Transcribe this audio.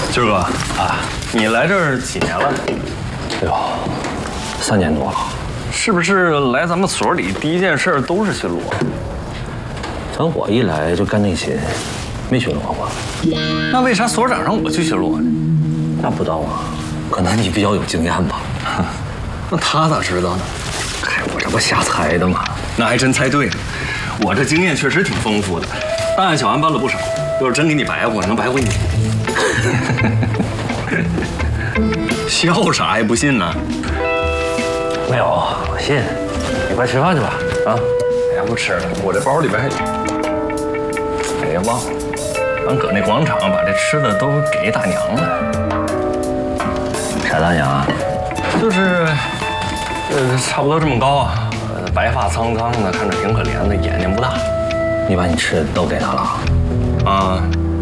今儿哥啊，你来这儿几年了？ 哎呦，3年多了。 是不是来咱们所里第一件事都是巡逻？ 从我一来就干这些，没巡逻过。 那为啥所长让我去巡逻呢？ 那不知道啊，可能你比较有经验吧。 那他咋知道呢？ 嗨，我这不瞎猜的吗？ 那还真猜对了，我这经验确实挺丰富的，大案小案办了不少。要是真给你白活，能白活你？笑啥呀？不信呢？ 没有，我信。你快吃饭去吧。啊！ 哎呀，不吃了，我这包里边还……哎呀，忘了，咱搁那广场把这吃的都给大娘了。 啥大娘啊？ 就是，差不多这么高啊，白发苍苍的，看着挺可怜的，眼睛不大。 你把你吃的都给她了？ 啊，